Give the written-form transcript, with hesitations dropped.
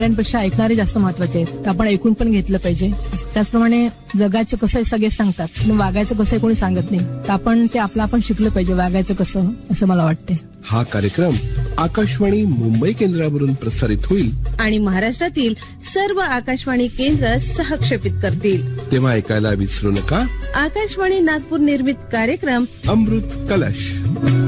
पेक्षा ऐकणारे जास्त महत्वाचे आहेत. आपण ऐकून पण घेतलं पाहिजे. त्याचप्रमाणे जगाचं कसं सगळे सांगतात, पण वागायचं कसं कोणी सांगत नाही. तर आपण ते आपलं आपण शिकलं पाहिजे वागायचं कसं, असं मला वाटते. हा कार्यक्रम आकाशवाणी मुंबई केंद्रावरून प्रसारित होईल आणि महाराष्ट्रातील सर्व आकाशवाणी केंद्र सहक्षेपित करतील. तेव्हा ऐकायला विसरू नका आकाशवाणी नागपूर निर्मित कार्यक्रम अमृत कलश.